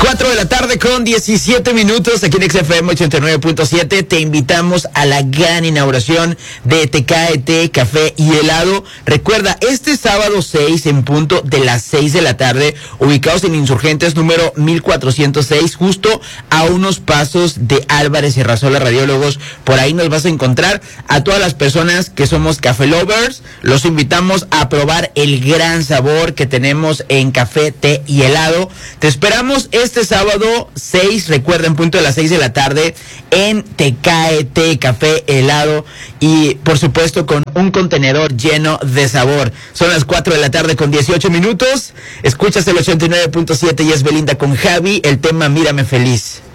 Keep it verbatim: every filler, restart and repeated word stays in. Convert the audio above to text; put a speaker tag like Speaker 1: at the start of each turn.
Speaker 1: cuatro de la tarde con diecisiete minutos aquí en X F M ochenta y nueve punto siete. Te invitamos a la gran inauguración de T K E T Café y Helado. Recuerda, este sábado seis en punto de las seis de la tarde, ubicados en Insurgentes número mil cuatrocientos seis, justo a unos pasos de Álvarez y Arrasola Radiólogos. Por ahí nos vas a encontrar. A todas las personas que somos café lovers, los invitamos a probar el gran sabor que tenemos en café, té y helado. Te esperamos este sábado seis, recuerden, punto de las seis de la tarde en T K E T Café Helado, y por supuesto con un contenedor lleno de sabor. Son las cuatro de la tarde con dieciocho minutos. Escuchas el ochenta y nueve punto siete y es Belinda con Javi, el tema Mírame Feliz.